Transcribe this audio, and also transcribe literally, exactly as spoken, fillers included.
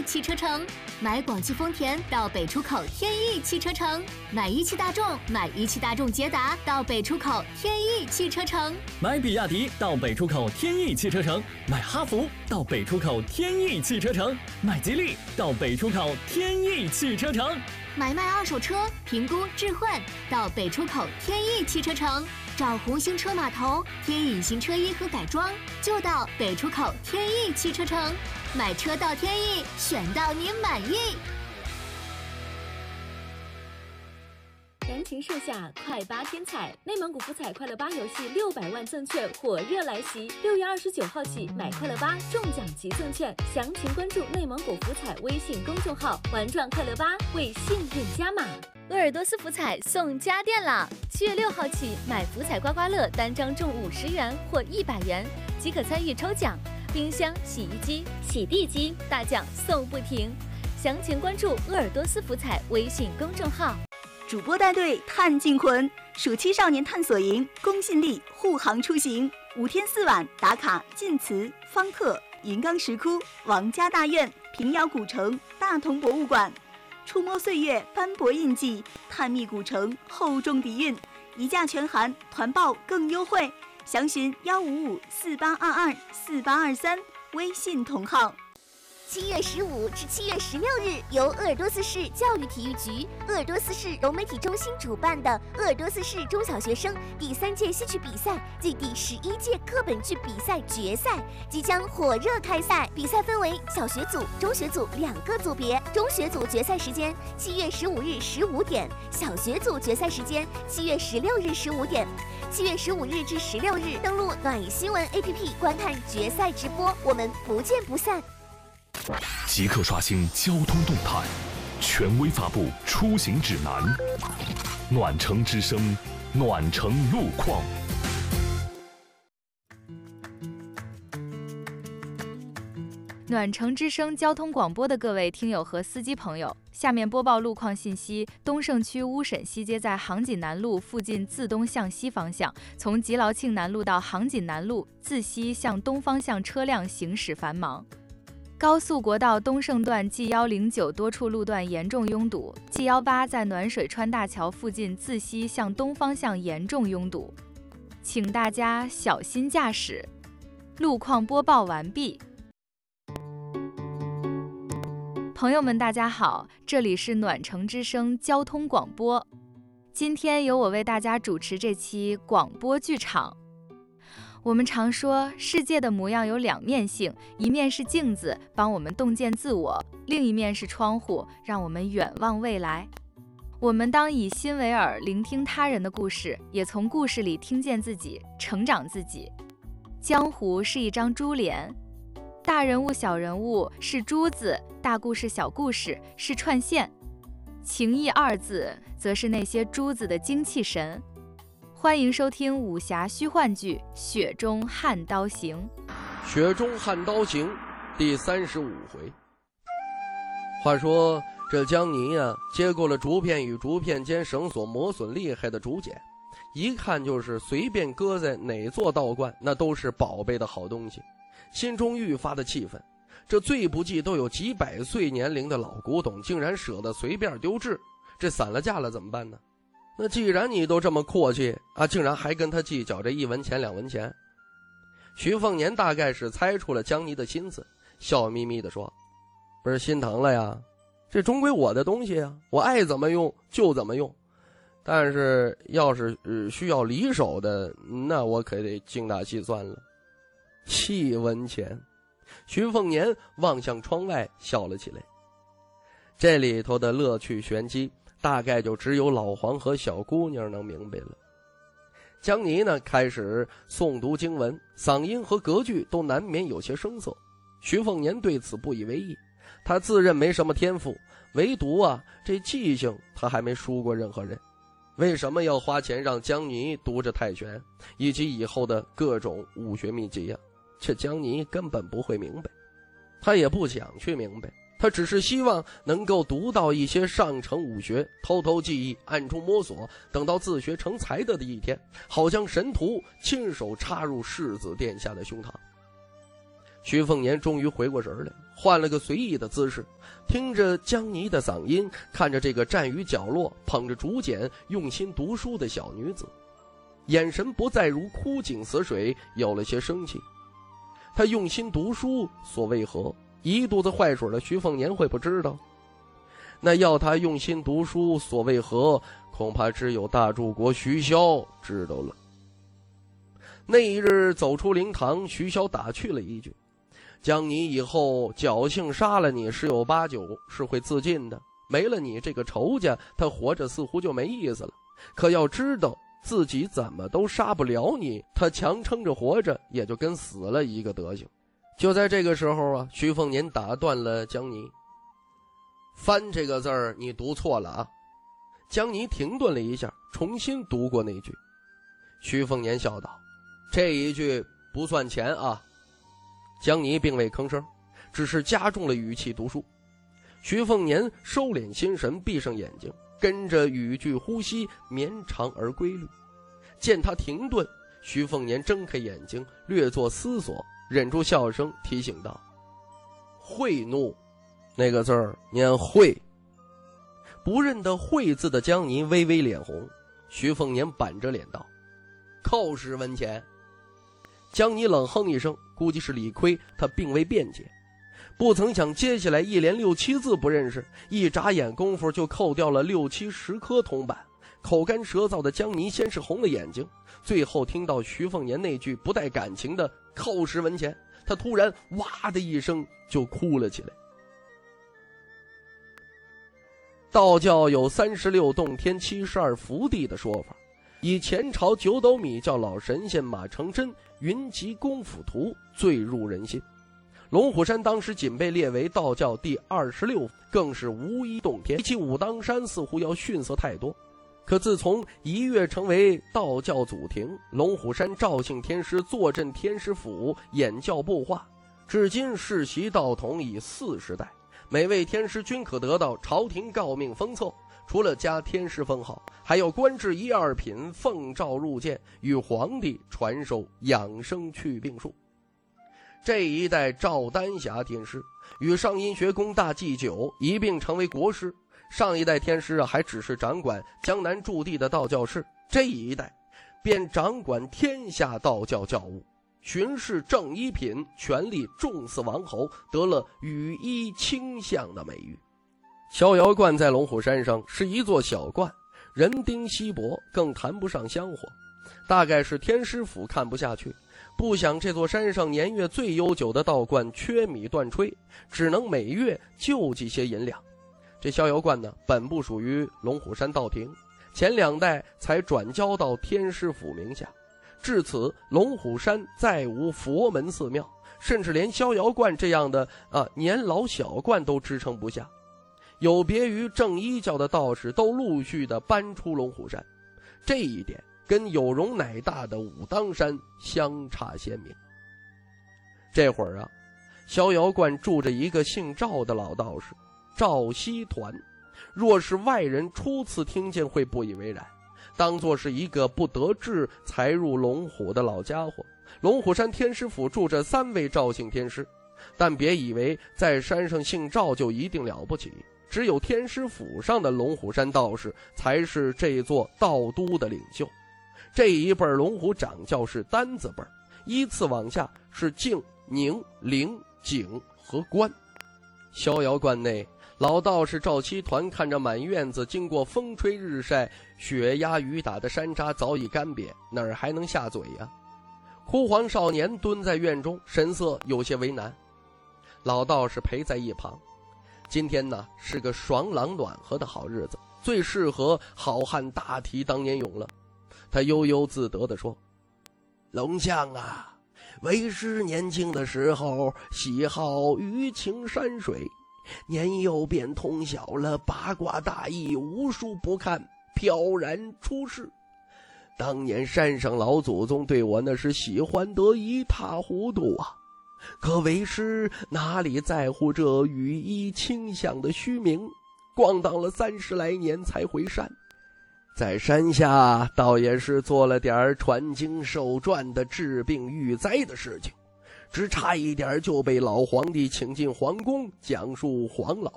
汽车城，买广汽丰田到北出口天翼汽车城，买一汽大众买一汽大众捷达到北出口天翼汽车城， 买比亚迪到北出口天翼汽车城，买哈弗到北出口天翼汽车城，买吉利到北出口天翼汽车城， 买卖二手车评估置换到北出口天翼汽车城，找红星车码头贴隐形车衣和改装就到北出口天翼汽车城，买车到天翼，选到你满意。 燃情盛夏，快八天彩，内蒙古福彩快乐八游戏六百万赠券火热来袭，六月二十九号起买快乐八中奖即赠券，详情关注内蒙古福彩微信公众号，玩转快乐八为幸运加码。鄂尔多斯福彩送家电啦！七月六号起买福彩刮刮乐单张中五十元或一百元即可参与抽奖，冰箱、洗衣机、洗地机大奖送不停，详情关注鄂尔多斯福彩微信公众号。 主播带队探进魂，暑期少年探索营，公信力护航出行，五天四晚打卡晋祠、方特、银冈石窟、王家大院、平遥古城、大同博物馆，触摸岁月斑驳印记，探秘古城厚重底蕴，一价全含，团报更优惠，详询幺五五四八二二四八二三微信同号。 七月十五至七月十六日，由鄂尔多斯市教育体育局、鄂尔多斯市融媒体中心主办的鄂尔多斯市中小学生第三届戏曲比赛暨第十一届课本剧比赛决赛即将火热开赛。比赛分为小学组、中学组两个组别，中学组决赛时间七月十五日十五点，小学组决赛时间七月十六日十五点。七月十五日至十六日，登录暖意新闻 A P P 观看决赛直播，我们不见不散。 即刻刷新交通动态，权威发布出行指南。暖城之声，暖城路况。 暖城之声交通广播的各位听友和司机朋友，下面播报路况信息。东胜区乌沈西街在杭锦南路附近自东向西方向，从吉劳庆南路到杭锦南路自西向东方向车辆行驶繁忙。高速国道东胜段 G 一零九多处路段严重拥堵， G 一八在暖水川大桥附近自西向东方向严重拥堵，请大家小心驾驶。路况播报完毕。朋友们大家好，这里是暖城之声交通广播，今天由我为大家主持这期广播剧场。我们常说世界的模样有两面性，一面是镜子，帮我们洞见自我；另一面是窗户，让我们远望未来。我们当以心为耳，聆听他人的故事，也从故事里听见自己，成长自己。江湖是一张珠帘，大人物小人物是珠子，大故事小故事是串线，情义二字则是那些珠子的精气神。欢迎收听武侠虚幻剧《雪中悍刀行》。 雪中悍刀行第三十五回。话说这江泥啊，接过了竹片与竹片间绳索磨损厉害的竹简，一看就是随便搁在哪座道观，那都是宝贝的好东西，心中愈发的气愤。这最不济都有几百岁年龄的老古董，竟然舍得随便丢掷，这散了架了怎么办呢？那既然你都这么阔气啊，竟然还跟他计较这一文钱两文钱。徐凤年大概是猜出了江泥的心思，笑眯眯地说：不是心疼了呀，这终归我的东西啊，我爱怎么用就怎么用，但是要是、呃、需要离手的，那我可得精打细算了。七文钱。徐凤年望向窗外笑了起来，这里头的乐趣玄机大概就只有老黄和小姑娘能明白了。江泥呢，开始诵读经文，嗓音和格句都难免有些生涩。徐凤年对此不以为意，他自认没什么天赋，唯独啊这记性他还没输过任何人。为什么要花钱让江泥读着太玄以及以后的各种武学秘籍呀、啊？这江泥根本不会明白，他也不想去明白，他只是希望能够读到一些上乘武学，偷偷记忆，暗中摸索，等到自学成才的一天，好将神图亲手插入世子殿下的胸膛。徐凤年终于回过神来， 换了个随意的姿势，听着江妮的嗓音，看着这个站于角落捧着竹简用心读书的小女子，眼神不再如枯井死水，有了些生气。她用心读书所为何？一肚子坏水的徐凤年会不知道？那要她用心读书所为何，恐怕只有大柱国徐骁知道了。那一日走出灵堂，徐骁打趣了一句：江你以后侥幸杀了你，十有八九是会自尽的，没了你这个仇家，他活着似乎就没意思了。可要知道自己怎么都杀不了你，他强撑着活着，也就跟死了一个德行。就在这个时候啊，徐凤年打断了江妮：翻这个字儿你读错了啊！江妮停顿了一下，重新读过那句。徐凤年笑道：这一句不算钱啊。江妮并未吭声，只是加重了语气读书。徐凤年收敛心神，闭上眼睛，跟着语句呼吸绵长而规律。见他停顿，徐凤年睁开眼睛，略作思索，忍住笑声提醒道：贿赂那个字儿念会。不认得会字的江妮微微脸红。徐凤年板着脸道：扣十文钱。江妮冷哼一声，估计是理亏，他并未辩解。不曾想接下来一连六七字不认识，一眨眼功夫就扣掉了六七十颗铜板。口干舌燥的江妮先是红了眼睛，最后听到徐凤年那句不带感情的扣十文钱，他突然哇的一声就哭了起来。道教有三十六洞天七十二福地的说法，以前朝九斗米教老神仙马承真云集功夫图最入人心。龙虎山当时仅被列为道教第二十六，更是无一洞天，比起武当山似乎要逊色太多。可自从一跃成为道教祖庭，龙虎山赵姓天师坐镇天师府，演教布化，至今世袭道统已四十代，每位天师均可得到朝廷诰命封册，除了加天师封号，还有官至一二品，奉诏入见，与皇帝传授养生祛病术。这一代赵丹霞天师与上阴学宫大祭酒一并成为国师，上一代天师啊，还只是掌管江南驻地的道教事，这一代便掌管天下道教教务，巡视正一品，权力重似王侯，得了羽衣卿相的美誉。逍遥观在龙虎山上是一座小观，人丁稀薄，更谈不上香火。大概是天师府看不下去，不想这座山上年月最悠久的道观缺米断炊，只能每月救济些银两。这逍遥观呢，本不属于龙虎山道庭，前两代才转交到天师府名下。至此，龙虎山再无佛门寺庙，甚至连逍遥观这样的啊年老小观都支撑不下。有别于正一教的道士都陆续的搬出龙虎山，这一点跟有容乃大的武当山相差鲜明。这会儿啊，逍遥观住着一个姓赵的老道士赵锡团，若是外人初次听见会不以为然，当作是一个不得志才入龙虎的老家伙。龙虎山天师府住着三位赵姓天师，但别以为在山上姓赵就一定了不起，只有天师府上的龙虎山道士才是这座道都的领袖。这一辈龙虎掌教是单字辈，依次往下是静、宁、灵、景和关。逍遥观内，老道士赵锡团看着满院子经过风吹日晒、雪压雨打的山楂早已干瘪，哪儿还能下嘴呀？枯黄少年蹲在院中，神色有些为难。老道士陪在一旁。今天呢，是个爽朗暖和的好日子，最适合好汉大提当年勇了。他悠悠自得地说：龙相啊，为师年轻的时候喜好鱼情山水，年幼便通晓了八卦大义，无书不看，飘然出世。当年山上老祖宗对我那是喜欢得一塌糊涂啊，可为师哪里在乎这羽衣轻响的虚名，逛荡了三十来年才回山。在山下倒也是做了点传经授传的治病御灾的事情， 只差一点就被老皇帝请进皇宫，讲述黄老